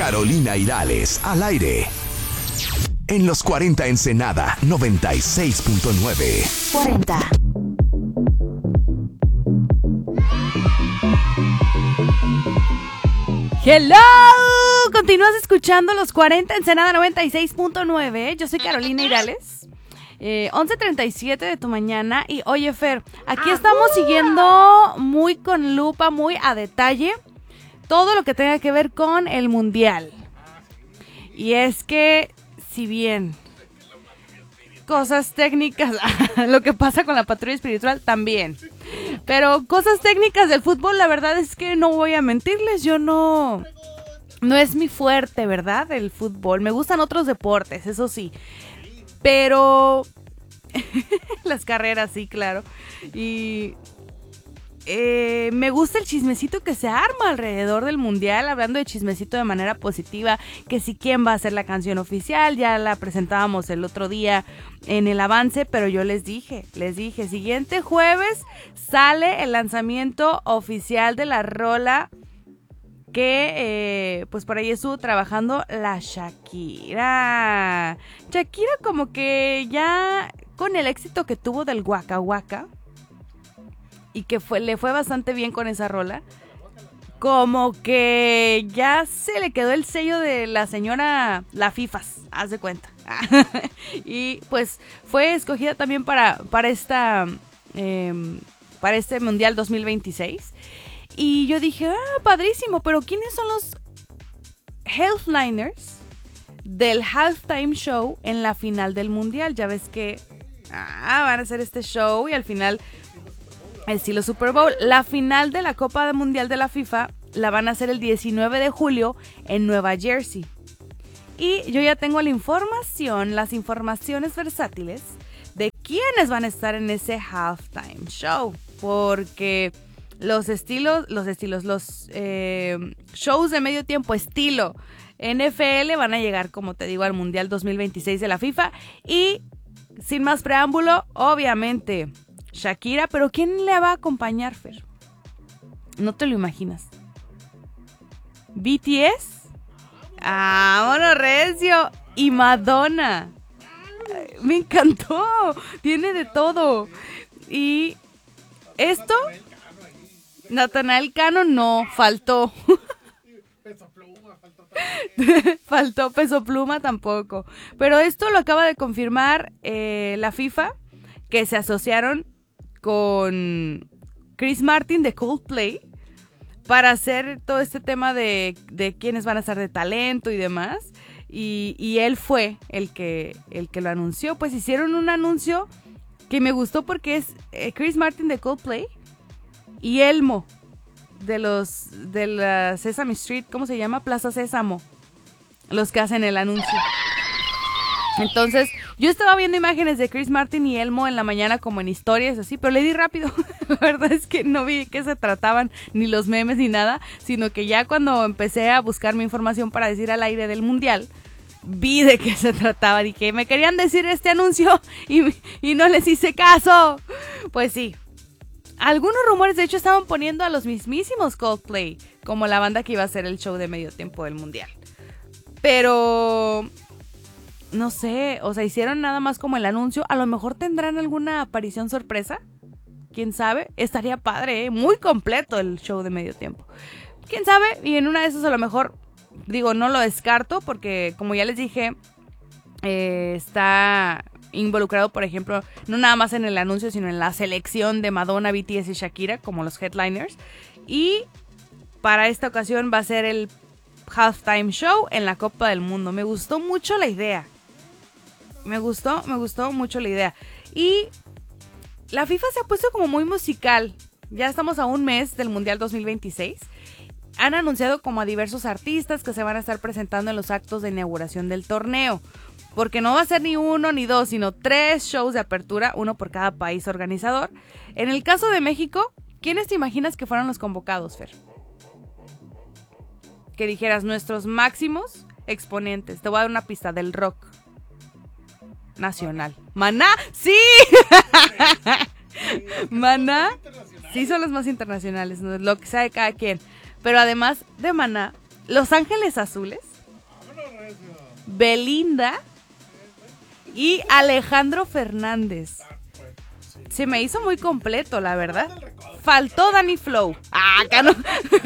Carolina Irales, al aire. En los 40 Ensenada, 96.9. 40. Hello, continúas escuchando los 40 Ensenada 96.9. Yo soy Carolina Irales. 11:37 de tu mañana. Y oye, Fer, aquí estamos siguiendo muy con lupa, muy a detalle, todo lo que tenga que ver con el mundial. Y es que, si bien cosas técnicas, lo que pasa con la patrulla espiritual también, pero cosas técnicas del fútbol, la verdad es que no voy a mentirles, yo no es mi fuerte, ¿verdad? El fútbol, me gustan otros deportes, eso sí, pero las carreras sí, claro, y me gusta el chismecito que se arma alrededor del mundial, hablando de chismecito de manera positiva, que si quién va a ser la canción oficial, ya la presentábamos el otro día en el avance, pero yo les dije, siguiente jueves sale el lanzamiento oficial de la rola que pues por ahí estuvo trabajando la Shakira. Shakira como que ya con el éxito que tuvo del Waka Waka y que le fue bastante bien con esa rola, como que ya se le quedó el sello de la señora La Fifas, haz de cuenta. Y pues fue escogida también para este Mundial 2026. Y yo dije, padrísimo, pero ¿quiénes son los headliners del halftime show en la final del Mundial? Ya ves que van a hacer este show y al final, estilo Super Bowl, la final de la Copa Mundial de la FIFA la van a hacer el 19 de julio en Nueva Jersey. Y yo ya tengo las informaciones versátiles de quiénes van a estar en ese halftime show, porque los shows de medio tiempo estilo NFL van a llegar, como te digo, al Mundial 2026 de la FIFA. Y sin más preámbulo, obviamente Shakira, pero ¿quién le va a acompañar, Fer? No te lo imaginas. BTS, bueno, recio, y Madonna. Me encantó, tiene de todo. Y esto, Natanael Cano no, faltó. Faltó Peso Pluma tampoco. Pero esto lo acaba de confirmar la FIFA, que se asociaron con Chris Martin de Coldplay para hacer todo este tema de quiénes van a estar de talento y demás. Y él fue el que lo anunció. Pues hicieron un anuncio que me gustó porque es Chris Martin de Coldplay y Elmo de la Sesame Street, ¿cómo se llama? Plaza Sésamo, los que hacen el anuncio. Entonces, yo estaba viendo imágenes de Chris Martin y Elmo en la mañana como en historias así, pero le di rápido. La verdad es que no vi qué se trataban, ni los memes ni nada, sino que ya cuando empecé a buscar mi información para decir al aire del mundial, vi de qué se trataba. Dije, me querían decir este anuncio y no les hice caso. Pues sí. Algunos rumores, de hecho, estaban poniendo a los mismísimos Coldplay como la banda que iba a hacer el show de medio tiempo del mundial. Pero no sé, o sea, hicieron nada más como el anuncio. A lo mejor tendrán alguna aparición sorpresa. ¿Quién sabe? Estaría padre, muy completo el show de medio tiempo. ¿Quién sabe? Y en una de esas a lo mejor, digo, no lo descarto porque, como ya les dije, está involucrado, por ejemplo, no nada más en el anuncio, sino en la selección de Madonna, BTS y Shakira como los headliners. Y para esta ocasión va a ser el halftime show en la Copa del Mundo. Me gustó mucho la idea. Me gustó mucho la idea. Y la FIFA se ha puesto como muy musical. Ya estamos a un mes del Mundial 2026. Han anunciado como a diversos artistas que se van a estar presentando en los actos de inauguración del torneo. Porque no va a ser ni uno ni dos, sino 3 shows de apertura, uno por cada país organizador. En el caso de México, ¿quiénes te imaginas que fueron los convocados, Fer? Que dijeras, nuestros máximos exponentes. Te voy a dar una pista del rock nacional. ¡Maná! ¡Sí! Maná, sí son los más internacionales, ¿no? Lo que sabe cada quien. Pero además de Maná, Los Ángeles Azules Belinda y Alejandro Fernández. Se me hizo muy completo, la verdad. Faltó Danny Flow. Acá no.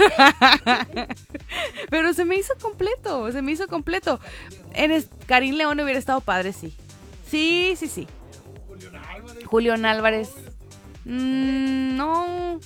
Pero se me hizo completo. Karim León hubiera estado padre, sí. Sí. Julián Álvarez. No.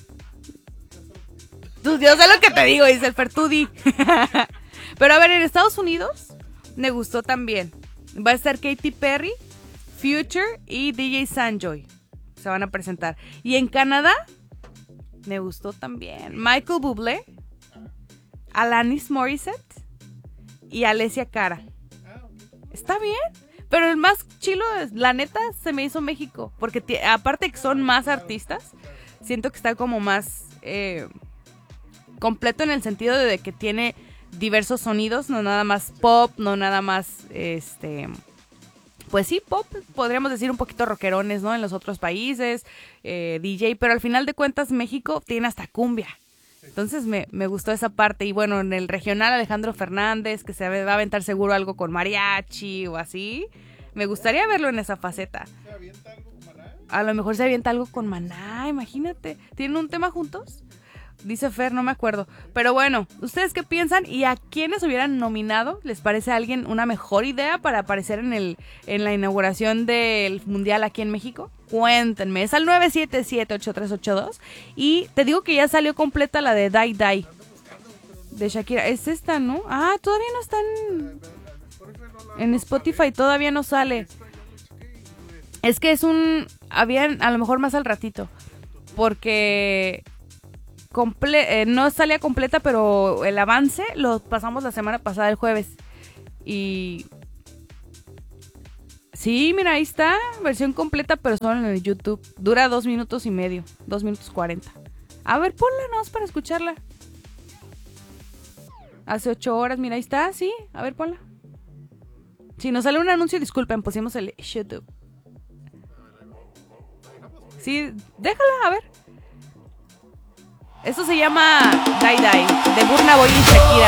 Yo sé lo que te digo, dice el Fertudi. Pero a ver, en Estados Unidos me gustó también. Va a estar Katy Perry, Future y DJ Sanjoy. Se van a presentar. Y en Canadá me gustó también Michael Bublé, Alanis Morissette y Alessia Cara. Está bien. Pero el más chilo, la neta, se me hizo México. Porque aparte que son más artistas, siento que está como más completo en el sentido de que tiene diversos sonidos, no nada más pop, no nada más, pues sí, pop, podríamos decir un poquito rockerones, ¿no? En los otros países, DJ, pero al final de cuentas México tiene hasta cumbia. Entonces me gustó esa parte. Y bueno, en el regional Alejandro Fernández, que se va a aventar seguro algo con mariachi o así. Me gustaría verlo en esa faceta. ¿Se avienta algo con Maná? A lo mejor se avienta algo con Maná, imagínate. ¿Tienen un tema juntos? Dice Fer, no me acuerdo. Pero bueno, ¿ustedes qué piensan? ¿Y a quiénes hubieran nominado? ¿Les parece a alguien una mejor idea para aparecer en la inauguración del Mundial aquí en México? Cuéntenme, es al 977-8382. Y te digo que ya salió completa la de Die Die de Shakira. Es esta, ¿no? Ah, todavía no está en Spotify, todavía no sale. Es que habían a lo mejor más al ratito. Porque no salía completa, pero el avance lo pasamos la semana pasada, el jueves. Y sí, mira, ahí está, versión completa, pero solo en el YouTube. Dura 2 minutos y medio, 2 minutos 40. A ver, ponla, no, para escucharla. Hace 8 horas, mira, ahí está, sí. A ver, ponla. Si nos sale un anuncio, disculpen, pusimos el YouTube. Sí, déjala, a ver. Eso se llama Die Die, de Burna Boy y Shakira.